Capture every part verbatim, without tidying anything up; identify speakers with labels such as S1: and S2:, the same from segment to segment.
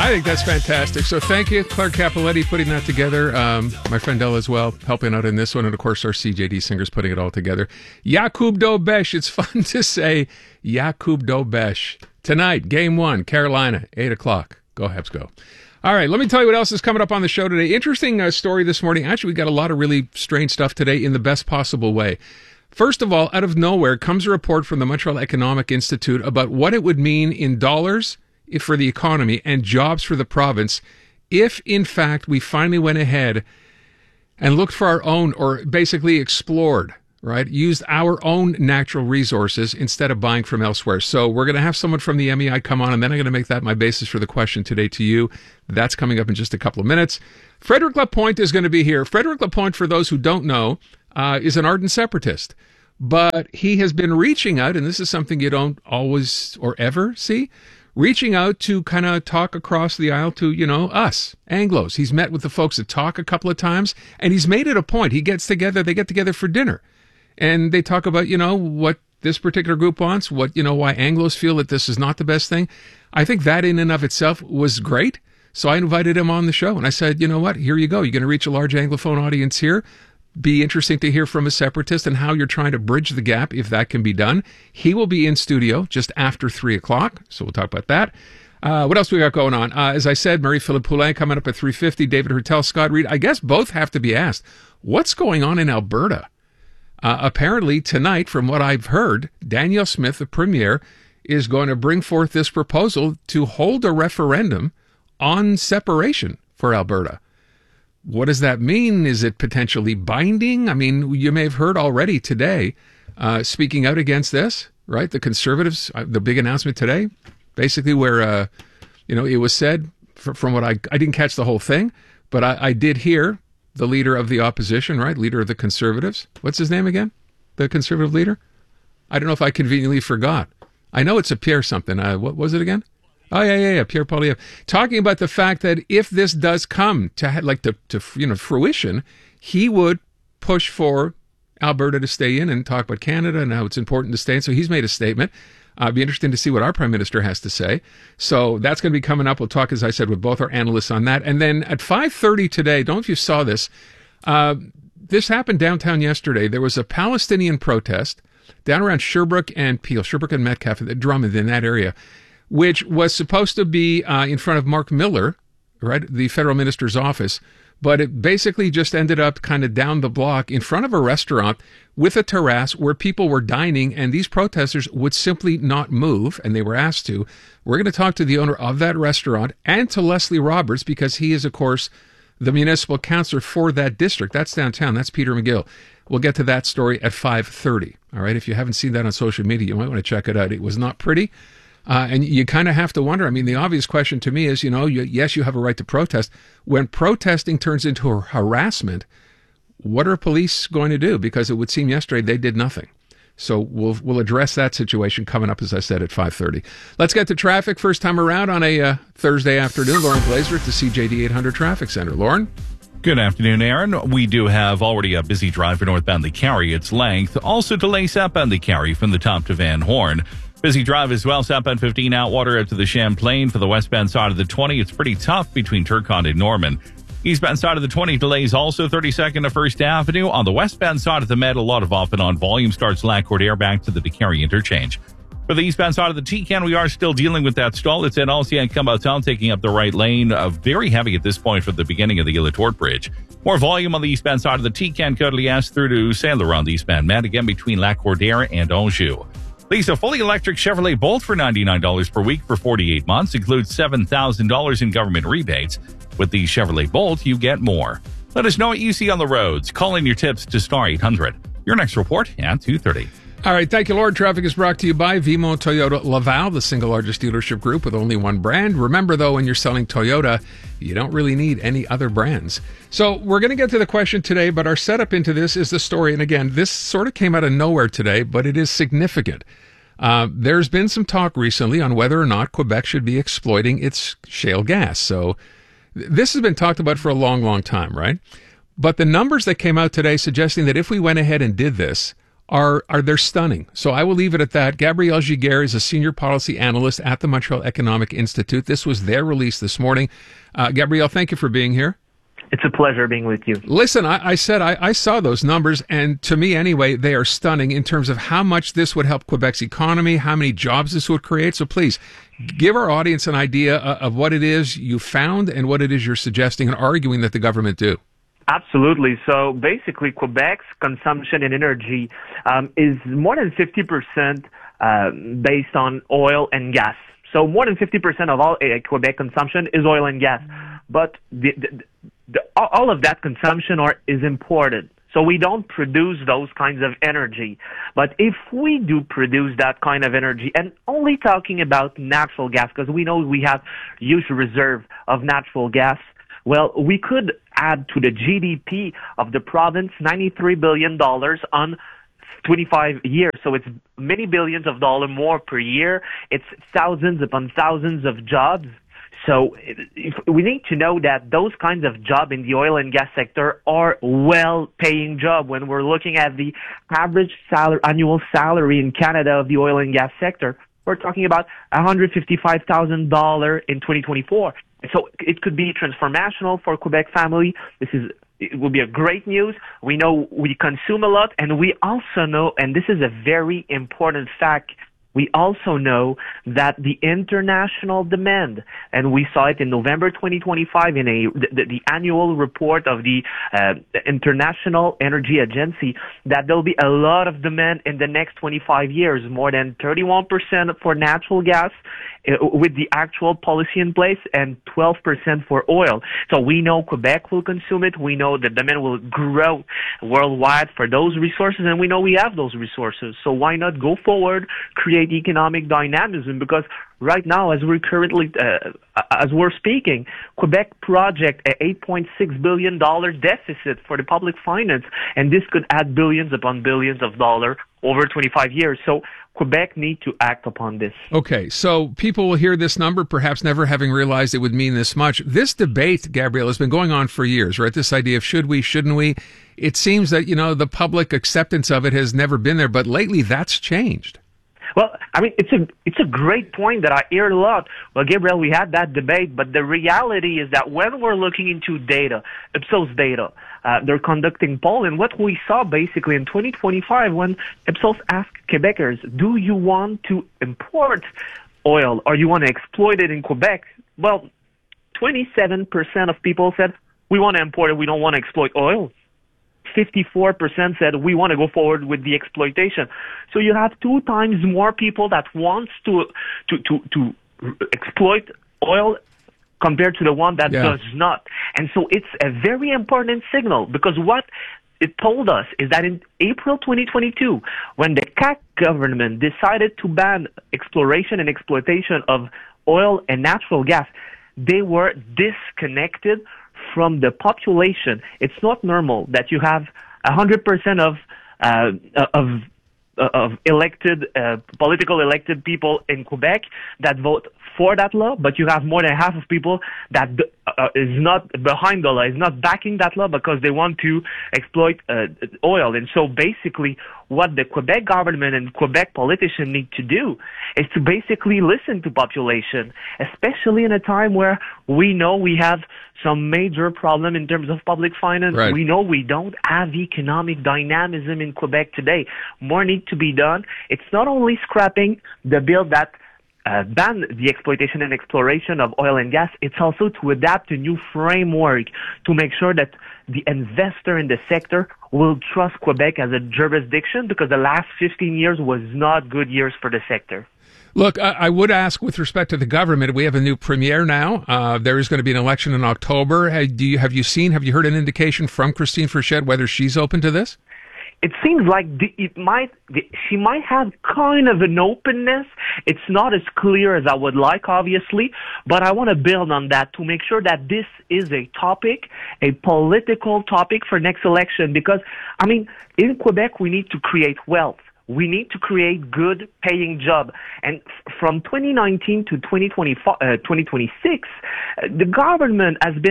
S1: I think that's fantastic. So thank you, Clark Capoletti, putting that together. Um, my friend Della as well, helping out in this one. And, of course, our C J D singers putting it all together. Jakub Dobesh. It's fun to say Jakub Dobesh. Tonight, game one, Carolina, eight o'clock. Go Habs, go. All right, let me tell you what else is coming up on the show today. Interesting uh, story this morning. Actually, we got a lot of really strange stuff today in the best possible way. First of all, out of nowhere comes a report from the Montreal Economic Institute about what it would mean in dollars for the economy and jobs for the province if, in fact, we finally went ahead and looked for our own, or basically explored, right, used our own natural resources instead of buying from elsewhere. So we're going to have someone from the M E I come on, and then I'm going to make that my basis for the question today to you. That's coming up in just a couple of minutes. Frederic Lapointe is going to be here. Frederic Lapointe, for those who don't know, uh, is an ardent separatist. But he has been reaching out, and this is something you don't always or ever see, reaching out to kind of talk across the aisle to, you know, us, Anglos. He's met with the folks at Talk a couple of times, and he's made it a point. He gets together, they get together for dinner, and they talk about, you know, what this particular group wants, what, you know, why Anglos feel that this is not the best thing. I think that in and of itself was great. So I invited him on the show, and I said, you know what, here you go. You're going to reach a large Anglophone audience here. Be interesting to hear from a separatist and how you're trying to bridge the gap, if that can be done. He will be in studio just after three o'clock, so we'll talk about that. Uh, what else we got going on? Uh, as I said, Marie-Philippe Poulin coming up at three fifty, David Hertel, Scott Reed. I guess both have to be asked, what's going on in Alberta? Uh, apparently, tonight, from what I've heard, Danielle Smith, the premier, is going to bring forth this proposal to hold a referendum on separation for Alberta. What does that mean? Is it potentially binding? I mean, you may have heard already today, uh, speaking out against this, right? The Conservatives, uh, the big announcement today, basically where, uh, you know, it was said, f- from what I, I didn't catch the whole thing, but I, I did hear the leader of the opposition, right? Leader of the Conservatives. What's his name again? The Conservative leader? I don't know if I conveniently forgot. I know it's a Pierre something. Uh, what was it again? Oh, yeah, yeah, yeah, Pierre Poilievre. Talking about the fact that if this does come to, like, to, to, you know, fruition, he would push for Alberta to stay in and talk about Canada and how it's important to stay in. So he's made a statement. Uh, it'd be interesting to see what our Prime Minister has to say. So that's going to be coming up. We'll talk, as I said, with both our analysts on that. And then at five thirty today, don't know if you saw this, uh, this happened downtown yesterday. There was a Palestinian protest down around Sherbrooke and Peel, Sherbrooke and Metcalfe, at Drummond, in that area, which was supposed to be uh, in front of Mark Miller, right, the federal minister's office, but it basically just ended up kind of down the block in front of a restaurant with a terrace where people were dining, and these protesters would simply not move, and they were asked to. We're going to talk to the owner of that restaurant and to Leslie Roberts, because he is, of course, the municipal councillor for that district. That's downtown. That's Peter McGill. We'll get to that story at five thirty. All right, if you haven't seen that on social media, you might want to check it out. It was not pretty. Uh, and you kind of have to wonder, I mean, the obvious question to me is, you know, you, yes, you have a right to protest. When protesting turns into harassment, what are police going to do? Because it would seem yesterday they did nothing. So we'll we'll address that situation coming up, as I said, at five thirty. Let's get to traffic first time around on a uh, Thursday afternoon. Lauren Glazer at the C J D eight hundred Traffic Center. Lauren?
S2: Good afternoon, Aaron. We do have already a busy drive for northbound the Carry. Its length. Also delay southbound the Carry from the top to Van Horn. Busy drive as well, southbound fifteen Outwater out to the Champlain. For the westbound side of the twenty, it's pretty tough between Turcotte and Norman. Eastbound side of the twenty delays also thirty-second to First Avenue. On the westbound side of the Med, a lot of off and on volume starts Lac-Cordaire back to the DeCarry interchange. For the eastbound side of the T-Can, we are still dealing with that stall. It's at Ancien Combatant taking up the right lane. Uh, very heavy at this point for the beginning of the Illatort Bridge. More volume on the eastbound side of the T-Can, Côte-Liesse through to Saint-Laurent on the eastbound Med, again between Lac-Cordaire and Anjou. Lease a fully electric Chevrolet Bolt for ninety-nine dollars per week for forty-eight months. Includes seven thousand dollars in government rebates. With the Chevrolet Bolt, you get more. Let us know what you see on the roads. Call in your tips to star eight hundred. Your next report at two thirty.
S1: All right, thank you, Lord. Traffic is brought to you by Vimo Toyota Laval, the single largest dealership group with only one brand. Remember, though, when you're selling Toyota, you don't really need any other brands. So we're going to get to the question today, but our setup into this is the story. And again, this sort of came out of nowhere today, but it is significant. Uh, there's been some talk recently on whether or not Quebec should be exploiting its shale gas. So th- this has been talked about for a long, long time, right? But the numbers that came out today suggesting that if we went ahead and did this, are are they're stunning. So I will leave it at that. Gabrielle Giguère is a senior policy analyst at the Montreal Economic Institute. This was their release this morning. Uh, Gabrielle, thank you for being here.
S3: It's a pleasure being with you.
S1: Listen, I, I said I, I saw those numbers, and to me anyway, they are stunning in terms of how much this would help Quebec's economy, how many jobs this would create. So please, give our audience an idea of what it is you found and what it is you're suggesting and arguing that the government do.
S3: Absolutely. So basically, Quebec's consumption in energy um, is more than fifty percent uh, based on oil and gas. So more than fifty percent of all uh, Quebec consumption is oil and gas. But the, the, the, all of that consumption are, is imported. So we don't produce those kinds of energy. But if we do produce that kind of energy, and only talking about natural gas, because we know we have huge reserve of natural gas, well, we could add to the G D P of the province ninety-three billion dollars on twenty-five years. So it's many billions of dollars more per year. It's thousands upon thousands of jobs. So if we need to know that those kinds of jobs in the oil and gas sector are well-paying jobs. When we're looking at the average salary, annual salary in Canada of the oil and gas sector, we're talking about one hundred fifty-five thousand dollars in twenty twenty-four. So it could be transformational for Quebec family. This is it will be a great news. We know we consume a lot, and we also know, and this is a very important fact, we also know that the international demand, and we saw it in November twenty twenty-five in a the, the annual report of the uh, International Energy Agency, that there'll be a lot of demand in the next twenty-five years, more than thirty-one percent for natural gas uh, with the actual policy in place, and twelve percent for oil. So we know Quebec will consume it. We know the demand will grow worldwide for those resources, and we know we have those resources. So why not go forward, create economic dynamism? Because right now, as we're currently, uh, as we're speaking, Quebec project a eight point six billion dollars deficit for the public finance, and this could add billions upon billions of dollars over twenty-five years. So Quebec need to act upon this.
S1: Okay, so people will hear this number, perhaps never having realized it would mean this much. This debate, Gabrielle, has been going on for years, right? This idea of should we, shouldn't we? It seems that, you know, the public acceptance of it has never been there, but lately that's changed.
S3: Well, I mean, it's a it's a great point that I hear a lot. Well, Gabriel, we had that debate, but the reality is that when we're looking into data, Ipsos data, uh, they're conducting poll, and what we saw basically in twenty twenty-five when Ipsos asked Quebecers, do you want to import oil or you want to exploit it in Quebec? Well, twenty-seven percent of people said, we want to import it, we don't want to exploit oil. fifty-four percent said we want to go forward with the exploitation. So you have two times more people that wants to to to, to exploit oil compared to the one that
S1: yeah.
S3: does not. And so it's a very important signal, because what it told us is that in April twenty twenty-two, when the C A Q government decided to ban exploration and exploitation of oil and natural gas, they were disconnected from the population. It's not normal that you have one hundred percent of uh, of of elected uh, political elected people in Quebec that vote for that law, but you have more than half of people that uh, is not behind the law, is not backing that law because they want to exploit uh, oil. And so basically what the Quebec government and Quebec politicians need to do is to basically listen to population, especially in a time where we know we have some major problem in terms of public finance.
S1: Right.
S3: We know we don't have economic dynamism in Quebec today. More need to be done. It's not only scrapping the bill that uh, ban the exploitation and exploration of oil and gas, it's also to adapt a new framework to make sure that the investor in the sector will trust Quebec as a jurisdiction, because the last fifteen years was not good years for the sector.
S1: Look, I, I would ask with respect to the government, we have a new premier now. Uh, there is going to be an election in October. Have, do you, have you seen, have you heard an indication from Christine Frechette whether she's open to this?
S3: It seems like the, it might, the, she might have kind of an openness. It's not as clear as I would like, obviously, but I want to build on that to make sure that this is a topic, a political topic for next election. Because, I mean, in Quebec, we need to create wealth. We need to create good paying job. And from twenty nineteen to twenty twenty-six, uh, the government has been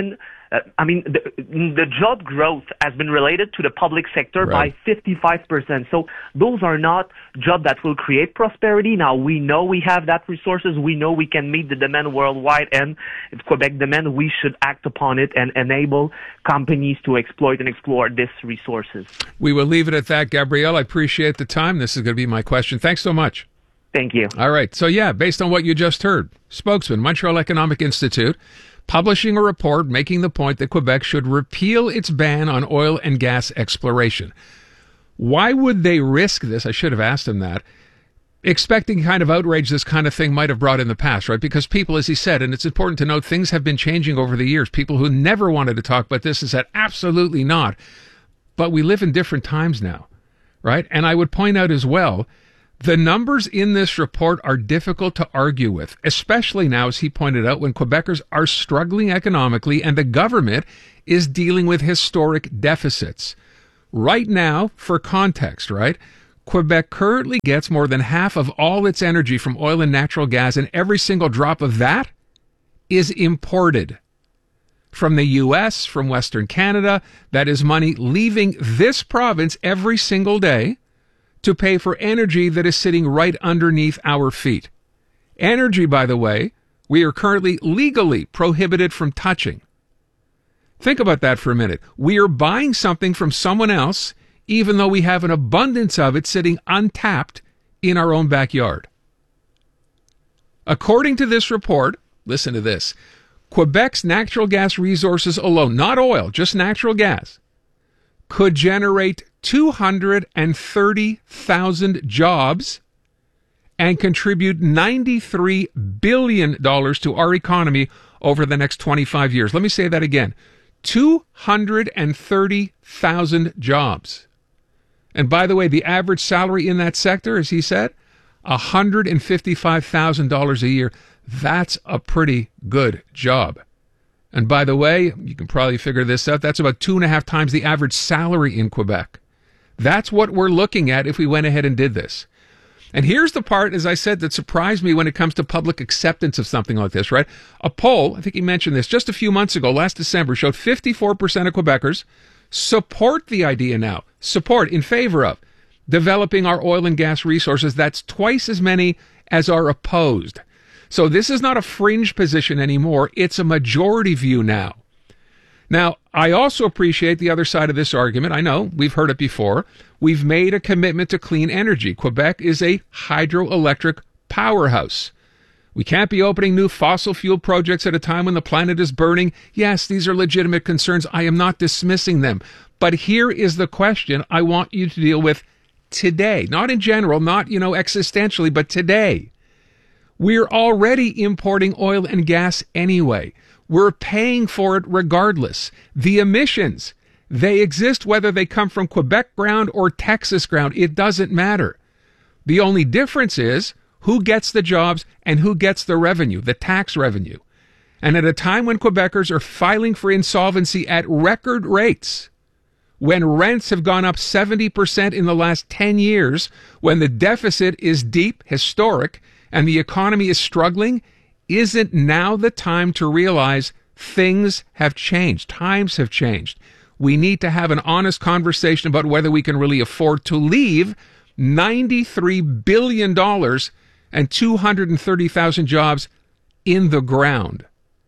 S3: Uh, I mean, the, the job growth has been related to the public sector
S1: Right.
S3: by fifty-five percent. So those are not jobs that will create prosperity. Now, we know we have that resources. We know we can meet the demand worldwide. And if Quebec demand, we should act upon it and enable companies to exploit and explore these resources.
S1: We will leave it at that, Gabrielle. I appreciate the time. This is going to be my question. Thanks so much.
S3: Thank you.
S1: All right. So, yeah, based on what you just heard, spokesman, Montreal Economic Institute, publishing a report making the point that Quebec should repeal its ban on oil and gas exploration. Why would they risk this? I should have asked him that. Expecting kind of outrage this kind of thing might have brought in the past, right? Because people, as he said, and it's important to note, things have been changing over the years. People who never wanted to talk about this have said, absolutely not. But we live in different times now, right? And I would point out as well, the numbers in this report are difficult to argue with, especially now, as he pointed out, when Quebecers are struggling economically and the government is dealing with historic deficits. Right now, for context, right, Quebec currently gets more than half of all its energy from oil and natural gas, and every single drop of that is imported from the U S, from Western Canada. That is money leaving this province every single day to pay for energy that is sitting right underneath our feet. Energy, by the way, we are currently legally prohibited from touching. Think about that for a minute. We are buying something from someone else, even though we have an abundance of it sitting untapped in our own backyard. According to this report, listen to this, Quebec's natural gas resources alone, not oil, just natural gas, could generate two hundred thirty thousand jobs and contribute ninety-three billion dollars to our economy over the next twenty-five years. Let me say that again. two hundred thirty thousand jobs. And by the way, the average salary in that sector, as he said, one hundred fifty-five thousand dollars a year. That's a pretty good job. And by the way, you can probably figure this out, that's about two and a half times the average salary in Quebec. That's what we're looking at if we went ahead and did this. And here's the part, as I said, that surprised me when it comes to public acceptance of something like this, right? A poll, I think he mentioned this just a few months ago, last December, showed fifty-four percent of Quebecers support the idea now, support, in favor of developing our oil and gas resources. That's twice as many as are opposed. So this is not a fringe position anymore. It's a majority view now. Now, I also appreciate the other side of this argument. I know we've heard it before. We've made a commitment to clean energy. Quebec is a hydroelectric powerhouse. We can't be opening new fossil fuel projects at a time when the planet is burning. Yes, these are legitimate concerns. I am not dismissing them. But here is the question I want you to deal with today. Not in general, not, you know, existentially, but today. We're already importing oil and gas anyway. We're paying for it regardless. The emissions, they exist whether they come from Quebec ground or Texas ground. It doesn't matter. The only difference is who gets the jobs and who gets the revenue, the tax revenue. And at a time when Quebecers are filing for insolvency at record rates, when rents have gone up seventy percent in the last ten years, when the deficit is deep, historic, and the economy is struggling, isn't now the time to realize things have changed, times have changed? We need to have an honest conversation about whether we can really afford to leave ninety-three billion dollars and two hundred thirty thousand jobs in the ground.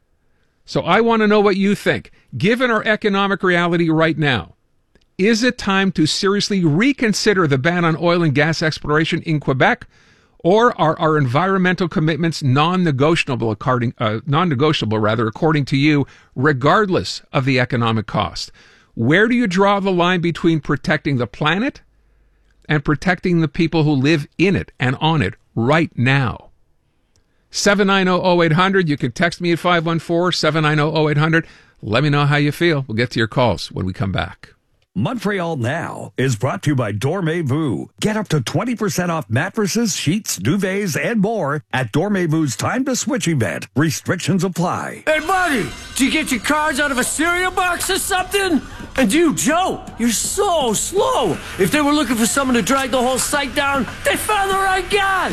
S1: So I want to know what you think. Given our economic reality right now, is it time to seriously reconsider the ban on oil and gas exploration in Quebec? Or are our environmental commitments non-negotiable, according, uh, non-negotiable rather, according to you, regardless of the economic cost? Where do you draw the line between protecting the planet and protecting the people who live in it and on it right now? seven nine zero zero eight hundred. You can text me at five one four, seven nine zero, zero eight hundred. Let me know how you feel. We'll get to your calls when we come back.
S4: Montreal Now is brought to you by Dormez-vous. Get up to twenty percent off mattresses, sheets, duvets, and more at Dormez-vou's Time to Switch event. Restrictions apply.
S5: Hey, buddy, did you get your cards out of a cereal box or something? And you, Joe, you're so slow. If they were looking for someone to drag the whole site down, they found the right guy.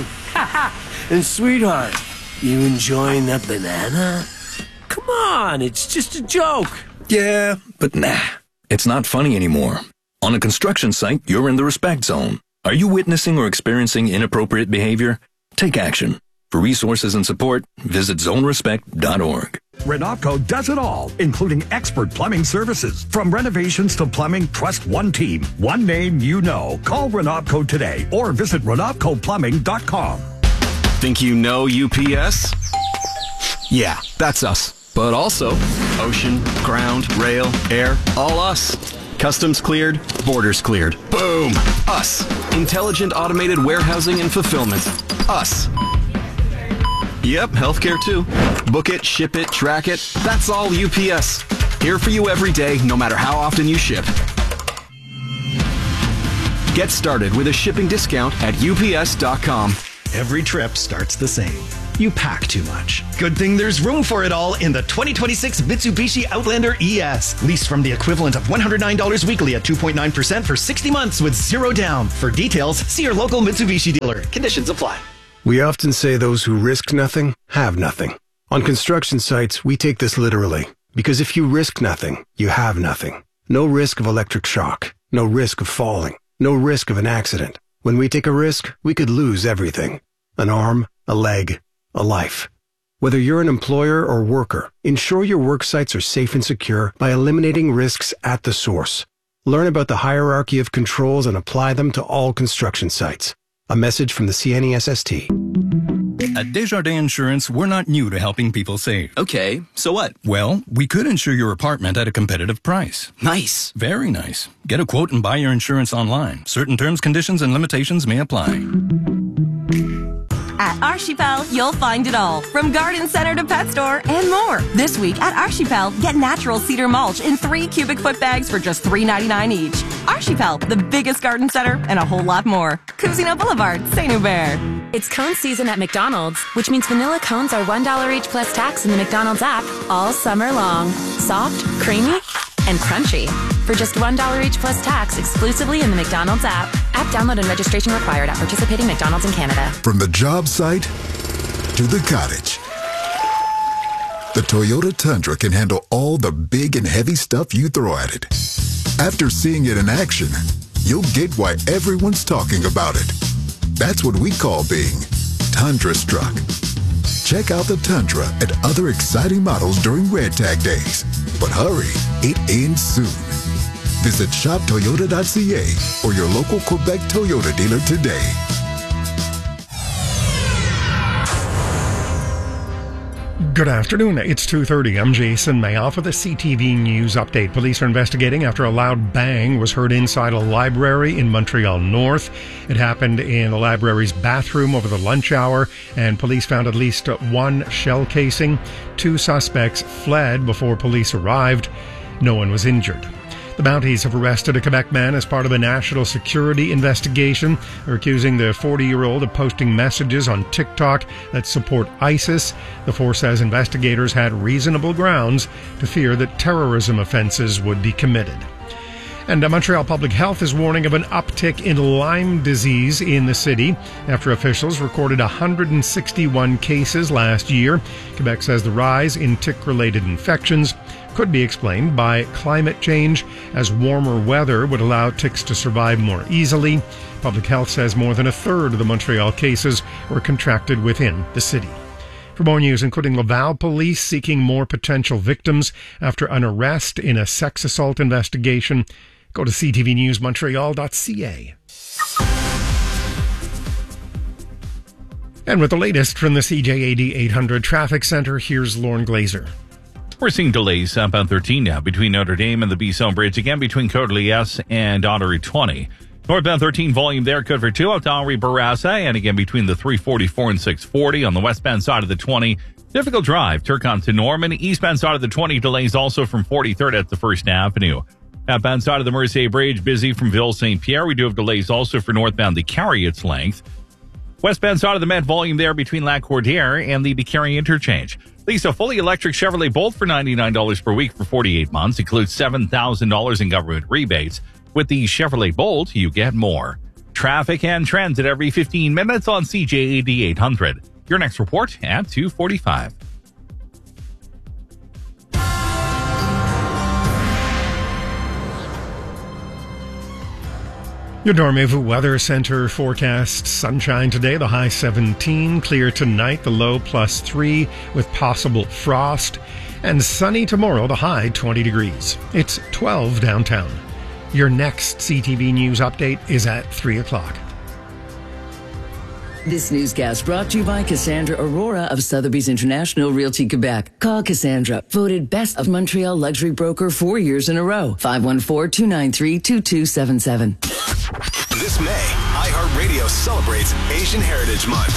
S5: And sweetheart, you enjoying that banana? Come on, it's just a joke.
S6: Yeah, but nah, it's not funny anymore. On a construction site, you're in the respect zone. Are you witnessing or experiencing inappropriate behavior? Take action. For resources and support, visit zone respect dot org.
S4: Renopco does it all, including expert plumbing services. From renovations to plumbing, trust one team, one name you know. Call Renopco today or visit renopco plumbing dot com.
S7: Think you know U P S? Yeah, that's us. But also ocean, ground, rail, air, all us. Customs cleared, borders cleared. Boom! Us. Intelligent automated warehousing and fulfillment. Us. Yep, healthcare too. Book it, ship it, track it. That's all U P S. Here for you every day, no matter how often you ship. Get started with a shipping discount at U P S dot com.
S8: Every trip starts the same. You pack too much. Good thing there's room for it all in the twenty twenty-six Mitsubishi Outlander E S. Lease from the equivalent of one hundred nine dollars weekly at two point nine percent for sixty months with zero down. For details, see your local Mitsubishi dealer. Conditions apply.
S9: We often say those who risk nothing have nothing. On construction sites, we take this literally. Because if you risk nothing, you have nothing. No risk of electric shock. No risk of falling. No risk of an accident. When we take a risk, we could lose everything. An arm, a leg, a life. Whether you're an employer or worker, ensure your work sites are safe and secure by eliminating risks at the source. Learn about the hierarchy of controls and apply them to all construction sites. A message from the C N E S S T.
S10: At Desjardins Insurance, we're not new to helping people save.
S7: Okay, so what?
S10: Well, we could insure your apartment at a competitive price.
S7: Nice.
S10: Very nice. Get a quote and buy your insurance online. Certain terms, conditions, and limitations may apply.
S11: At Archipel, you'll find it all, from garden center to pet store and more. This week at Archipel, get natural cedar mulch in three cubic foot bags for just three ninety-nine each. Archipel, the biggest garden center, and a whole lot more. Cousino Boulevard, Saint Hubert.
S12: It's cone season at McDonald's, which means vanilla cones are one dollar each plus tax in the McDonald's app all summer long. Soft, creamy, and crunchy. For just one dollar each plus tax exclusively in the McDonald's app. App download and registration required at participating McDonald's in Canada.
S13: From the job site to the cottage, the Toyota Tundra can handle all the big and heavy stuff you throw at it. After seeing it in action, you'll get why everyone's talking about it. That's what we call being Tundra struck. Check out the Tundra and other exciting models during Red Tag Days. But hurry, it ends soon. Visit shop toyota dot c a or your local Quebec Toyota dealer today.
S14: Good afternoon. It's two thirty. I'm Jason Mayoff with a C T V News update. Police are investigating after a loud bang was heard inside a library in Montreal North. It happened in the library's bathroom over the lunch hour, and police found at least one shell casing. Two suspects fled before police arrived. No one was injured. The Mounties have arrested a Quebec man as part of a national security investigation. They're accusing the forty-year-old of posting messages on TikTok that support ISIS. The force says investigators had reasonable grounds to fear that terrorism offenses would be committed. And Montreal Public Health is warning of an uptick in Lyme disease in the city after officials recorded one hundred sixty-one cases last year. Quebec says the rise in tick-related infections could be explained by climate change, as warmer weather would allow ticks to survive more easily. Public Health says more than a third of the Montreal cases were contracted within the city. For more news, including Laval police seeking more potential victims after an arrest in a sex assault investigation, go to c t v news montreal dot c a. And with the latest from the C J A D eight hundred Traffic Center, here's Lauren Glazer.
S2: We're seeing delays southbound thirteen now between Notre Dame and the Bisson Bridge, again between Côte-Liesse and Henri twenty. Northbound thirteen volume there, good for two up to Henri Bourassa, and again between the three forty-four and six forty on the westbound side of the twenty. Difficult drive, Turcotte to Norman. Eastbound side of the twenty, delays also from forty-third at the First Avenue. Outbound side of the Mercier Bridge, busy from Ville Saint Pierre. We do have delays also for northbound the Carry its length. Westbound side of the Met volume there between La Cordière and the Carry interchange. Lease a fully electric Chevrolet Bolt for ninety-nine dollars per week for forty-eight months. Includes seven thousand dollars in government rebates. With the Chevrolet Bolt, you get more. Traffic and trends at every fifteen minutes on C J A D eight hundred. Your next report at two forty-five.
S14: Your Dormevu Weather Center forecast sunshine today, the high seventeen, clear tonight, the low plus three with possible frost, and sunny tomorrow, the high twenty degrees. It's twelve downtown. Your next C T V News update is at three o'clock.
S15: This newscast brought to you by Cassandra Aurora of Sotheby's International Realty Quebec. Call Cassandra, voted Best of Montreal Luxury Broker four years in a row. five one four, two nine three, two two seven seven.
S16: This May, iHeartRadio celebrates Asian Heritage Month.